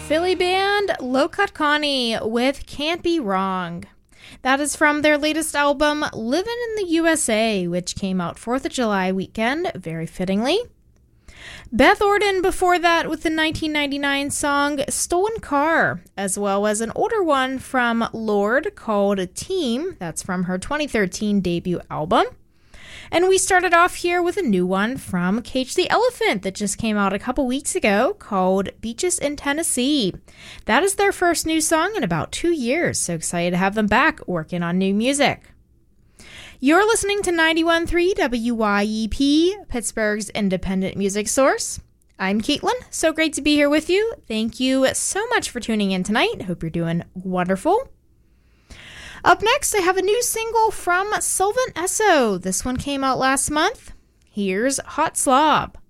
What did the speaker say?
Philly band Low Cut Connie with Can't Be Wrong. That is from their latest album, Livin' in the USA, which came out 4th of July weekend, very fittingly. Beth Orton before that with the 1999 song Stolen Car, as well as an older one from Lorde called Team. That's from her 2013 debut album. And we started off here with a new one from Cage the Elephant that just came out a couple weeks ago called Beaches in Tennessee. That is their first new song in about 2 years, so excited to have them back working on new music. You're listening to 91.3 WYEP, Pittsburgh's independent music source. I'm Caitlin, so great to be here with you. Thank you so much for tuning in tonight. Hope you're doing wonderful. Up next, I have a new single from Sylvan Esso. This one came out last month. Here's Hot Slob.